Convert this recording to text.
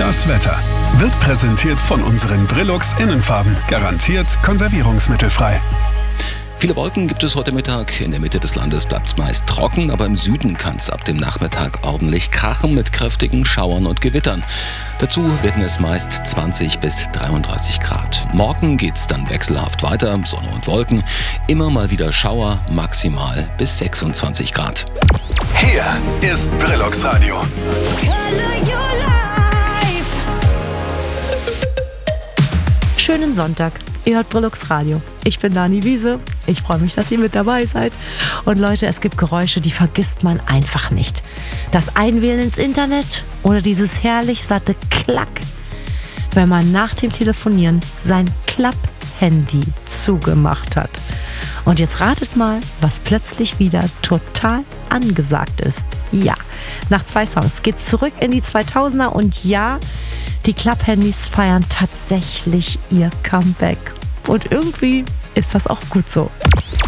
Das Wetter wird präsentiert von unseren Brillux Innenfarben. Garantiert konservierungsmittelfrei. Viele Wolken gibt es heute Mittag. In der Mitte des Landes bleibt es meist trocken, aber im Süden kann es ab dem Nachmittag ordentlich krachen mit kräftigen Schauern und Gewittern. Dazu werden es meist 20 bis 33 Grad. Morgen geht es dann wechselhaft weiter, Sonne und Wolken. Immer mal wieder Schauer, maximal bis 26 Grad. Hier ist Brillux Radio. Schönen Sonntag. Ihr hört Brillux Radio. Ich bin Dani Wiese. Ich freue mich, dass ihr mit dabei seid. Und Leute, es gibt Geräusche, die vergisst man einfach nicht. Das Einwählen ins Internet oder dieses herrlich satte Klack, wenn man nach dem Telefonieren sein Klapp-Handy zugemacht hat. Und jetzt ratet mal, was plötzlich wieder total angesagt ist. Ja, nach 2 Songs geht's zurück in die 2000er und ja, die Klapp-Handys feiern tatsächlich ihr Comeback. Und irgendwie ist das auch gut so.